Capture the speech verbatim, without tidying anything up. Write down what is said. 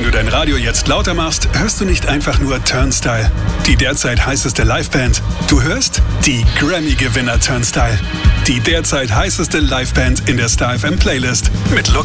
du dein Radio jetzt lauter machst, hörst du nicht einfach nur Turnstile, die derzeit heißeste Liveband. Du hörst die Grammy-Gewinner Turnstile, die derzeit heißeste Liveband in der Star F M Playlist mit Lukas